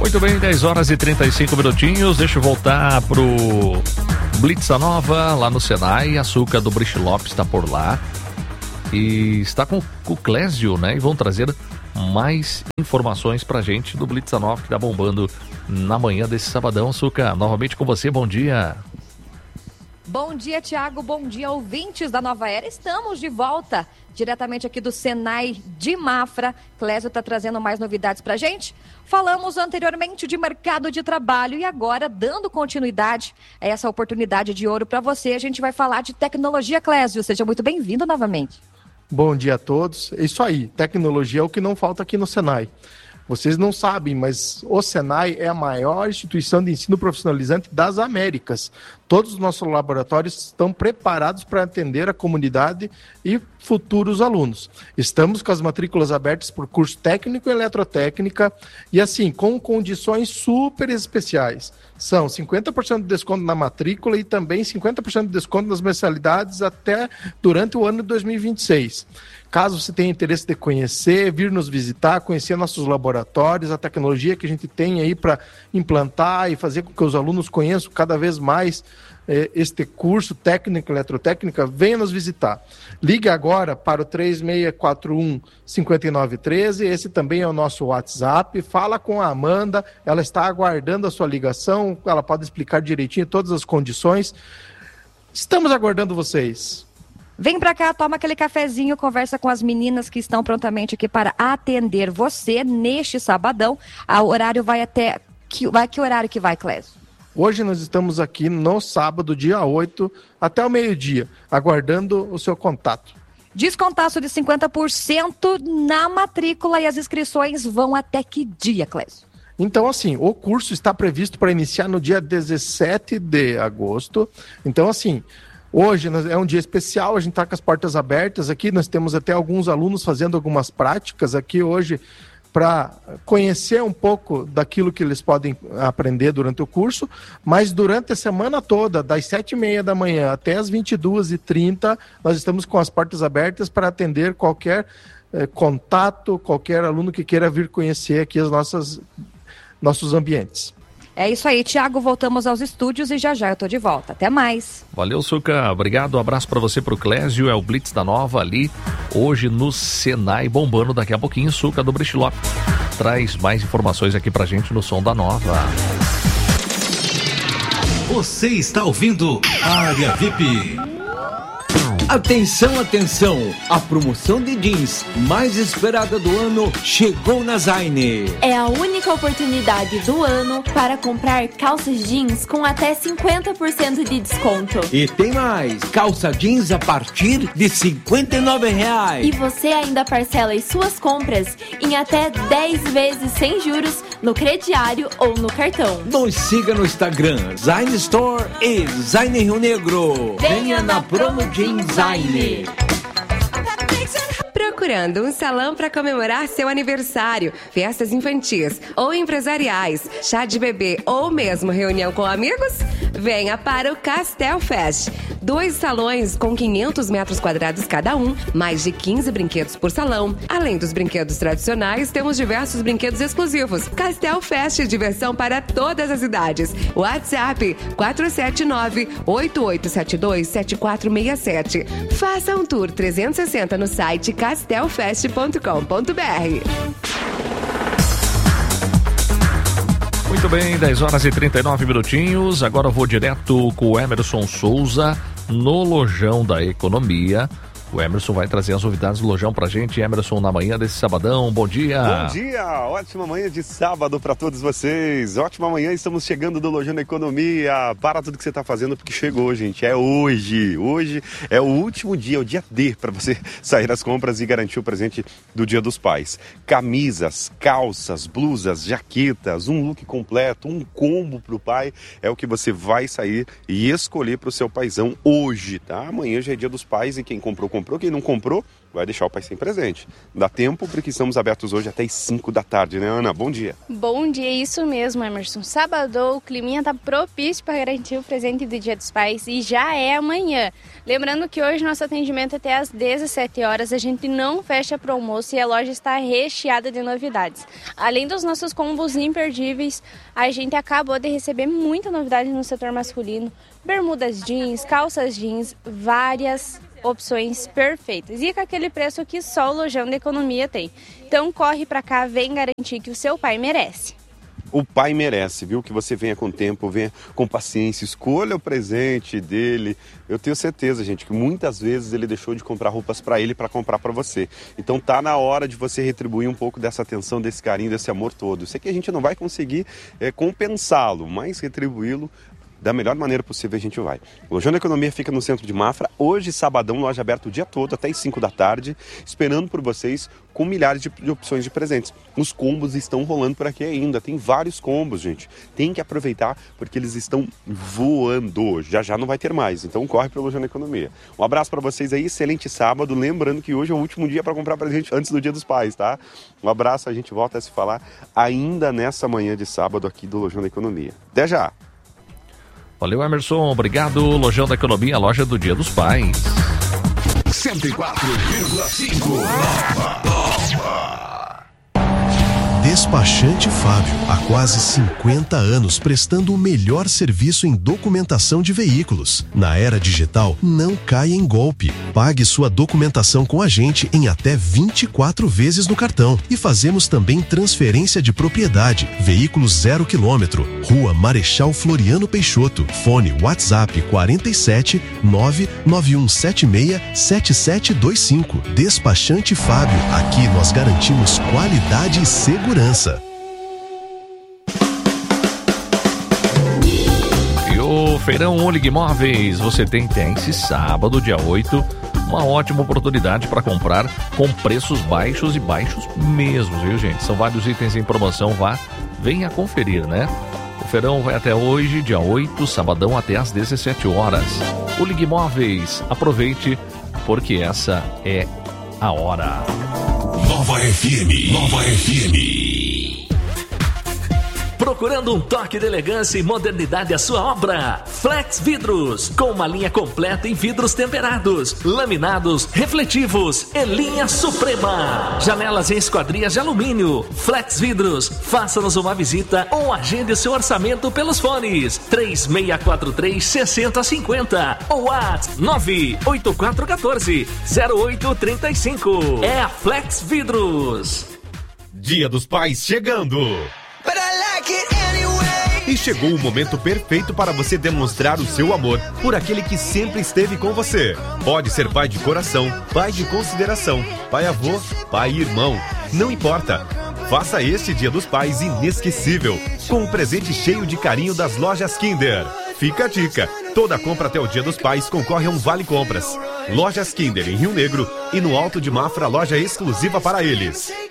Muito bem, 10 horas e 35 minutinhos. Deixa eu voltar pro Blitz Nova, lá no Senai. Açúcar do Brich Lopes está por lá. E está com o Clésio, né? E vão trazer mais informações pra gente do Blitz Nova, que tá bombando na manhã desse sabadão. Açúcar, novamente com você, bom dia. Bom dia, Thiago. Bom dia, ouvintes da Nova Era. Estamos de volta diretamente aqui do Senai de Mafra. Clésio está trazendo mais novidades para a gente. Falamos anteriormente de mercado de trabalho e agora, dando continuidade a essa oportunidade de ouro para você, a gente vai falar de tecnologia, Clésio. Seja muito bem-vindo novamente. Bom dia a todos. É isso aí, tecnologia é o que não falta aqui no Senai. Vocês não sabem, mas o Senai é a maior instituição de ensino profissionalizante das Américas. Todos os nossos laboratórios estão preparados para atender a comunidade e futuros alunos. Estamos com as matrículas abertas por curso técnico e eletrotécnica e assim, com condições super especiais. São 50% de desconto na matrícula e também 50% de desconto nas mensalidades até durante o ano de 2026. Caso você tenha interesse de conhecer, vir nos visitar, conhecer nossos laboratórios, a tecnologia que a gente tem aí para implantar e fazer com que os alunos conheçam cada vez mais este curso técnico e eletrotécnica, venha nos visitar. Ligue agora para o 3641-5913, esse também é o nosso WhatsApp, fala com a Amanda, ela está aguardando a sua ligação, ela pode explicar direitinho todas as condições. Estamos aguardando vocês. Vem pra cá, toma aquele cafezinho, conversa com as meninas que estão prontamente aqui para atender você neste sabadão. O horário vai até... Que horário que vai, Clésio? Hoje nós estamos aqui no sábado, dia 8, até o meio-dia, aguardando o seu contato. Descontaço de 50% na matrícula e as inscrições vão até que dia, Clésio? Então, assim, o curso está previsto para iniciar no dia 17 de agosto. Então, assim... Hoje é um dia especial, a gente está com as portas abertas aqui, nós temos até alguns alunos fazendo algumas práticas aqui hoje para conhecer um pouco daquilo que eles podem aprender durante o curso, mas durante a semana toda, das 7h30 da manhã até as 22h30, nós estamos com as portas abertas para atender qualquer contato, qualquer aluno que queira vir conhecer aqui nossos ambientes. É isso aí, Thiago, voltamos aos estúdios e já eu tô de volta. Até mais. Valeu, Suca, obrigado, um abraço pra você, pro Clésio, é o Blitz da Nova ali, hoje no Senai, bombando daqui a pouquinho. Suca do Brich Lopes traz mais informações aqui pra gente no Som da Nova. Você está ouvindo Área VIP. Atenção, atenção! A promoção de jeans mais esperada do ano chegou na Zaine. É a única oportunidade do ano para comprar calças jeans com até 50% de desconto. E tem mais! Calça jeans a partir de R$ 59,00. E você ainda parcela as suas compras em até 10 vezes sem juros no crediário ou no cartão. Nos siga no Instagram, Zaine Store e Zaine Rio Negro. Venha na promo jeans Zaine. Procurando um salão para comemorar seu aniversário, festas infantis ou empresariais, chá de bebê ou mesmo reunião com amigos? Venha para o Castel Fest. 2 salões com 500 metros quadrados cada um, mais de 15 brinquedos por salão. Além dos brinquedos tradicionais, temos diversos brinquedos exclusivos. Castel Fest, diversão para todas as idades. WhatsApp 479-8872-7467. Faça um tour 360 no site castelfest.com.br. Muito bem, 10 horas e 39 minutinhos. Agora eu vou direto com o Emerson Souza no Lojão da Economia. O Emerson vai trazer as novidades do Lojão pra gente. Emerson, na manhã desse sabadão, bom dia! Bom dia! Ótima manhã de sábado para todos vocês. Ótima manhã, estamos chegando do Lojão da Economia. Para tudo que você está fazendo, porque chegou, gente. É hoje. Hoje é o último dia, o dia D, para você sair das compras e garantir o presente do Dia dos Pais. Camisas, calças, blusas, jaquetas, um look completo, um combo pro pai. É o que você vai sair e escolher pro seu paizão hoje, tá? Amanhã já é Dia dos Pais e quem comprou com comprou. Quem não comprou, vai deixar o pai sem presente. Dá tempo, porque estamos abertos hoje até as 5 da tarde, né, Ana? Bom dia. Bom dia, isso mesmo, Emerson. Sábado, o climinha tá propício para garantir o presente do Dia dos Pais e já é amanhã. Lembrando que hoje nosso atendimento é até às 17 horas, a gente não fecha para o almoço e a loja está recheada de novidades. Além dos nossos combos imperdíveis, a gente acabou de receber muita novidade no setor masculino. Bermudas jeans, calças jeans, várias opções perfeitas e com aquele preço que só o Lojão da Economia tem. Então corre pra cá, vem garantir que o seu pai merece. O pai merece, viu? Que você venha com tempo, venha com paciência, escolha o presente dele. Eu tenho certeza, gente, que muitas vezes ele deixou de comprar roupas para ele para comprar para você. Então tá na hora de você retribuir um pouco dessa atenção, desse carinho, desse amor todo. Eu sei que a gente não vai conseguir compensá-lo, mas retribuí-lo da melhor maneira possível a gente vai. O Lojão da Economia fica no centro de Mafra. Hoje, sabadão, loja aberta o dia todo, até as 5 da tarde, esperando por vocês com milhares de opções de presentes. Os combos estão rolando por aqui ainda. Tem vários combos, gente. Tem que aproveitar porque eles estão voando. Já não vai ter mais. Então corre para o Lojão da Economia. Um abraço para vocês aí. Excelente sábado. Lembrando que hoje é o último dia para comprar presente antes do Dia dos Pais, tá? Um abraço. A gente volta a se falar ainda nessa manhã de sábado aqui do Lojão da Economia. Até já! Valeu, Emerson. Obrigado. Lojão da Economia, a loja do Dia dos Pais. 104,5 Despachante Fábio, há quase 50 anos prestando o melhor serviço em documentação de veículos. Na era digital, não caia em golpe. Pague sua documentação com a gente em até 24 vezes no cartão. E fazemos também transferência de propriedade. Veículos 0 km. Rua Marechal Floriano Peixoto. Fone WhatsApp 47 99176 7725. Despachante Fábio. Aqui nós garantimos qualidade e segurança. E o Feirão Ulig Móveis, você tem até esse sábado, dia 8, uma ótima oportunidade para comprar com preços baixos e baixos mesmo, viu, gente? São vários itens em promoção, venha conferir, né? O feirão vai até hoje, dia 8, sabadão, até às 17 horas. Ulig Móveis, aproveite, porque essa é a hora. Nova FM. Procurando um toque de elegância e modernidade à sua obra? Flex Vidros, com uma linha completa em vidros temperados, laminados, refletivos e linha suprema. Janelas em esquadrias de alumínio. Flex Vidros, faça-nos uma visita ou agende seu orçamento pelos fones 3643-6050 ou WhatsApp 98414-0835. É a Flex Vidros. Dia dos Pais chegando! E chegou o momento perfeito para você demonstrar o seu amor por aquele que sempre esteve com você. Pode ser pai de coração, pai de consideração, pai-avô, pai-irmão, não importa. Faça este Dia dos Pais inesquecível, com um presente cheio de carinho das lojas Kinder. Fica a dica, toda compra até o Dia dos Pais concorre a um vale-compras. Lojas Kinder em Rio Negro e no Alto de Mafra, loja exclusiva para eles.